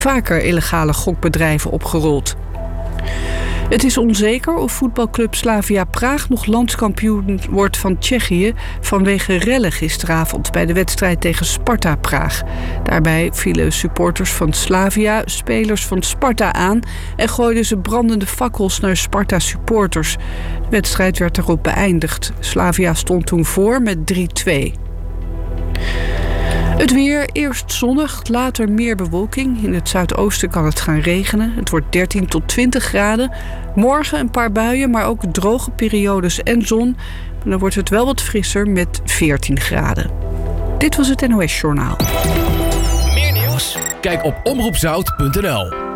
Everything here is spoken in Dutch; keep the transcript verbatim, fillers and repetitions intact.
vaker illegale gokbedrijven opgerold. Het is onzeker of voetbalclub Slavia Praag nog landskampioen wordt van Tsjechië vanwege rellen gisteravond bij de wedstrijd tegen Sparta Praag. Daarbij vielen supporters van Slavia spelers van Sparta aan en gooiden ze brandende fakkels naar Sparta supporters. De wedstrijd werd erop beëindigd. Slavia stond toen voor met drie twee. Het weer, eerst zonnig, later meer bewolking. In het zuidoosten kan het gaan regenen. Het wordt dertien tot twintig graden. Morgen een paar buien, maar ook droge periodes en zon. Dan wordt het wel wat frisser met veertien graden. Dit was het N O S Journaal. Meer nieuws? Kijk op omroep zout punt n l.